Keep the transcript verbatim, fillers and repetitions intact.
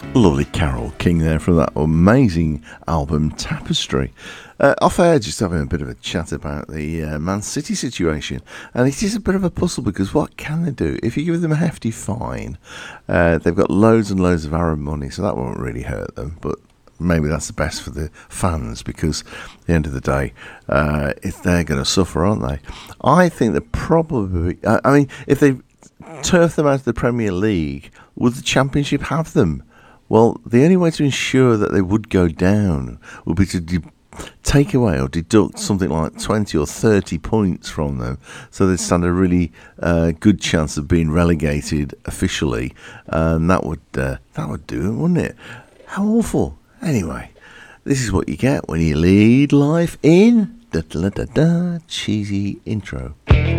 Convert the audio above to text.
Lovely Carole King there from that amazing album Tapestry. Uh, off air, just having a bit of a chat about the uh, Man City situation, and it is a bit of a puzzle because what can they do? If you give them a hefty fine, uh, they've got loads and loads of Arab money, so that won't really hurt them, but maybe that's the best for the fans because at the end of the day, uh, if they're going to suffer, aren't they? I think that probably, I, I mean, if they turf them out of the Premier League, would the Championship have them? Well, the only way to ensure that they would go down would be to de- take away or deduct something like twenty or thirty points from them, so they'd stand a really uh, good chance of being relegated officially, and that would uh, that would do it, wouldn't it? How awful. Anyway, this is what you get when you lead life in da da da da cheesy intro.